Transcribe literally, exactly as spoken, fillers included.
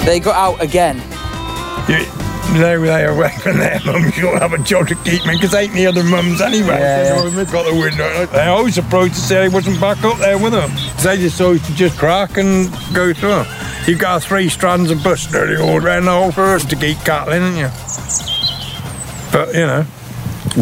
They got out again. You, they were there away from their mums. You'll have a job to keep me, because ain't the other mums anyway. Yeah, so yeah. Got the window. They always surprised to say I wasn't back up there with them. They just always to just crack and go through them. You've got three strands of bush nearly all around the whole forest to keep cattle in, haven't you? But, you know.